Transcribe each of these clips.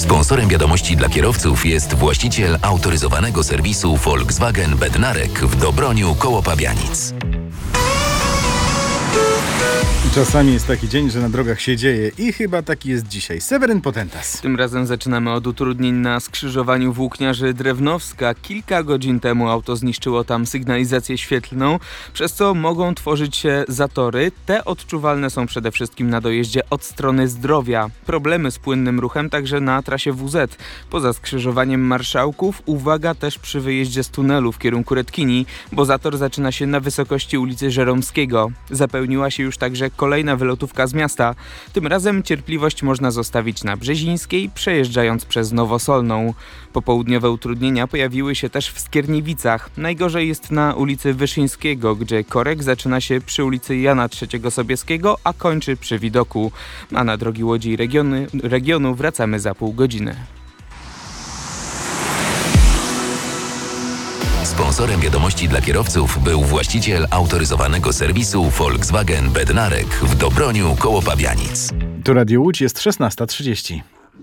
Sponsorem wiadomości dla kierowców jest właściciel autoryzowanego serwisu Volkswagen Bednarek w Dobroniu koło Pabianic. Czasami jest taki dzień, że na drogach się dzieje i chyba taki jest dzisiaj. Seweryn Potentas. Tym razem zaczynamy od utrudnień na skrzyżowaniu Włókniarzy Drewnowska. Kilka godzin temu auto zniszczyło tam sygnalizację świetlną, przez co mogą tworzyć się zatory. Te odczuwalne są przede wszystkim na dojeździe od strony Zdrowia. Problemy z płynnym ruchem także na trasie WZ. Poza skrzyżowaniem Marszałków uwaga też przy wyjeździe z tunelu w kierunku Redkini, bo zator zaczyna się na wysokości ulicy Żeromskiego. Zapełniła się już także kolejna wylotówka z miasta. Tym razem cierpliwość można zostawić na Brzezińskiej, przejeżdżając przez Nowosolną. Popołudniowe utrudnienia pojawiły się też w Skierniewicach. Najgorzej jest na ulicy Wyszyńskiego, gdzie korek zaczyna się przy ulicy Jana III Sobieskiego, a kończy przy Widoku. A na drogi Łodzi i regionu wracamy za pół godziny. Sponsorem wiadomości dla kierowców był właściciel autoryzowanego serwisu Volkswagen Bednarek w Dobroniu koło Pabianic. Tu Radio Łódź, jest 16:30.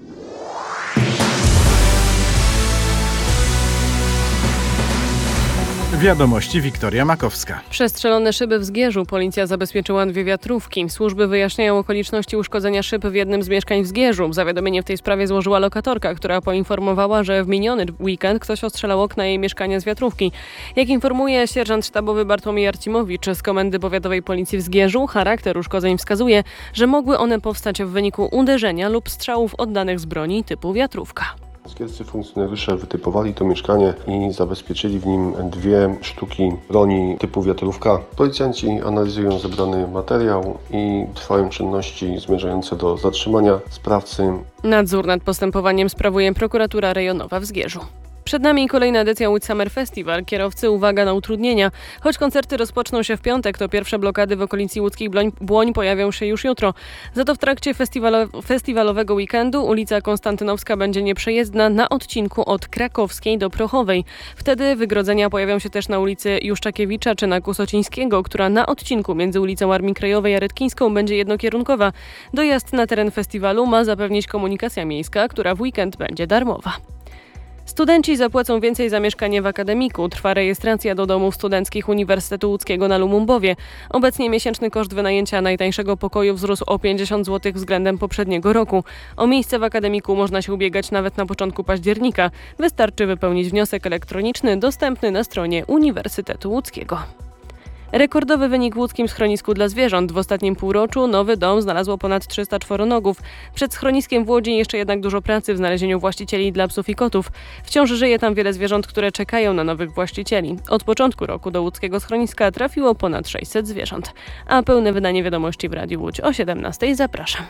Wiadomości Wiktoria Makowska. Przestrzelone szyby w Zgierzu. Policja zabezpieczyła 2 wiatrówki. Służby wyjaśniają okoliczności uszkodzenia szyb w jednym z mieszkań w Zgierzu. Zawiadomienie w tej sprawie złożyła lokatorka, która poinformowała, że w miniony weekend ktoś ostrzelał okna jej mieszkania z wiatrówki. Jak informuje sierżant sztabowy Bartłomiej Arcimowicz z Komendy Powiatowej Policji w Zgierzu, charakter uszkodzeń wskazuje, że mogły one powstać w wyniku uderzenia lub strzałów oddanych z broni typu wiatrówka. Zgierscy funkcjonariusze wytypowali to mieszkanie i zabezpieczyli w nim 2 sztuki broni typu wiatrówka. Policjanci analizują zebrany materiał i trwają czynności zmierzające do zatrzymania sprawcy. Nadzór nad postępowaniem sprawuje prokuratura rejonowa w Zgierzu. Przed nami kolejna edycja Łódź Summer Festival. Kierowcy, uwaga na utrudnienia. Choć koncerty rozpoczną się w piątek, to pierwsze blokady w okolicy łódzkich Błoń pojawią się już jutro. Za to w trakcie festiwalowego weekendu ulica Konstantynowska będzie nieprzejezdna na odcinku od Krakowskiej do Prochowej. Wtedy wygrodzenia pojawią się też na ulicy Juszczakiewicza czy na Kusocińskiego, która na odcinku między ulicą Armii Krajowej a Redkińską będzie jednokierunkowa. Dojazd na teren festiwalu ma zapewnić komunikacja miejska, która w weekend będzie darmowa. Studenci zapłacą więcej za mieszkanie w akademiku. Trwa rejestracja do domów studenckich Uniwersytetu Łódzkiego na Lumumbowie. Obecnie miesięczny koszt wynajęcia najtańszego pokoju wzrósł o 50 zł względem poprzedniego roku. O miejsce w akademiku można się ubiegać nawet na początku października. Wystarczy wypełnić wniosek elektroniczny dostępny na stronie Uniwersytetu Łódzkiego. Rekordowy wynik w łódzkim schronisku dla zwierząt. W ostatnim półroczu nowy dom znalazło ponad 300 czworonogów. Przed schroniskiem w Łodzi jeszcze jednak dużo pracy w znalezieniu właścicieli dla psów i kotów. Wciąż żyje tam wiele zwierząt, które czekają na nowych właścicieli. Od początku roku do łódzkiego schroniska trafiło ponad 600 zwierząt. A pełne wydanie wiadomości w Radiu Łódź o 17:00 zapraszam.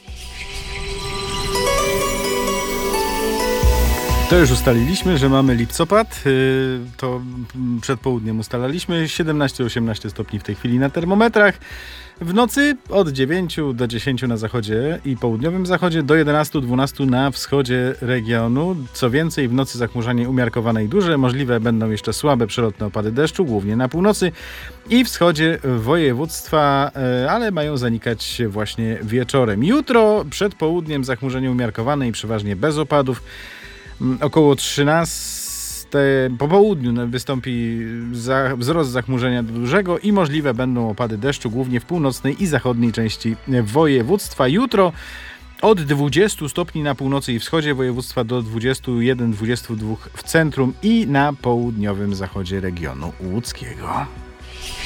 To już ustaliliśmy, że mamy lipcopad. To przed południem ustalaliśmy. 17-18 stopni w tej chwili na termometrach. W nocy od 9 do 10 na zachodzie i południowym zachodzie, do 11-12 na wschodzie regionu. Co więcej, w nocy zachmurzenie umiarkowane i duże. Możliwe będą jeszcze słabe przelotne opady deszczu, głównie na północy i wschodzie województwa, ale mają zanikać właśnie wieczorem. Jutro przed południem zachmurzenie umiarkowane i przeważnie bez opadów. Około 13 po południu wystąpi wzrost zachmurzenia dużego i możliwe będą opady deszczu, głównie w północnej i zachodniej części województwa. Jutro od 20 stopni na północy i wschodzie województwa do 21-22 w centrum i na południowym zachodzie regionu łódzkiego.